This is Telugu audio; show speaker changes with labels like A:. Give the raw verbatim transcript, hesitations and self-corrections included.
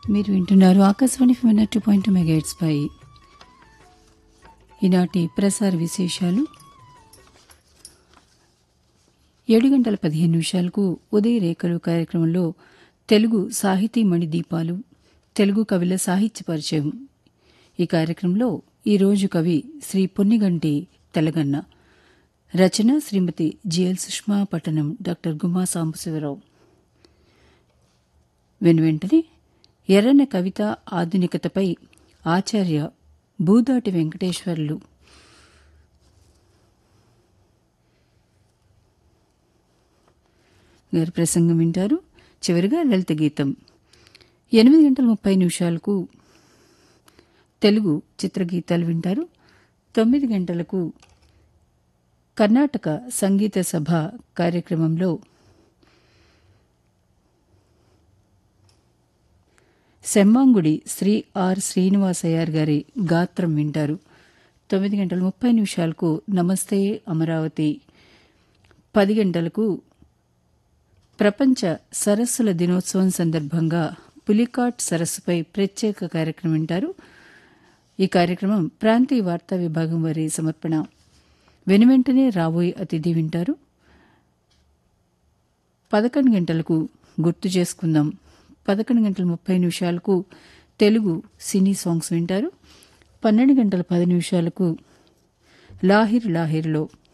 A: మీరు వింటున్నారు Akashvani two point two megahertz పై. ఈనాటి ప్రసార విశేషాలు. ఏడు గంటల పదిహేను నిమిషాలకు ఉదయ రేఖలు కార్యక్రమంలో తెలుగు సాహితీ మణిదీపాలు, తెలుగు కవుల సాహిత్య పరిచయం. ఈ కార్యక్రమంలో ఈరోజు కవి శ్రీ పొన్నిగంటి తెలగన్న, రచన శ్రీమతి జిఎల్ సుష్మా, పట్టణం డాక్టర్ గుమ్మా సాంబశివరావు. వెనువెంటనే ఎర్రన కవిత ఆధునికతపై ఆచార్య బూదాటి వెంకటేశ్వర్లు గారి ప్రసంగం వింటారు. చివరిగా లలిత గీతం. ఎనిమిది గంటల ముప్పై నిమిషాలకు తెలుగు చిత్రగీతాలు వింటారు. తొమ్మిది గంటలకు కర్ణాటక సంగీత సభ కార్యక్రమంలో సెమ్మాంగుడి శ్రీ ఆర్ శ్రీనివాసయ్యర్ గారి గాత్రం వింటారు. తొమ్మిది గంటల ముప్పై నిమిషాలకు నమస్తే అమరావతి. పది గంటలకు ప్రపంచ సరస్సుల దినోత్సవం సందర్భంగా పులికాట్ సరస్సుపై ప్రత్యేక కార్యక్రమం వింటారు. ఈ కార్యక్రమం ప్రాంతీయ వార్తా విభాగం వారి సమర్పణ. వెనువెంటనే రాబోయే అతిథి వింటారు. పదకొండు గంటలకు గుర్తు చేసుకుందాం. పదకొండు గంటల ముప్పై నిమిషాలకు తెలుగు సినీ సాంగ్స్ వింటారు. పన్నెండు గంటల పది నిమిషాలకు లాహిర్ లాహిర్లో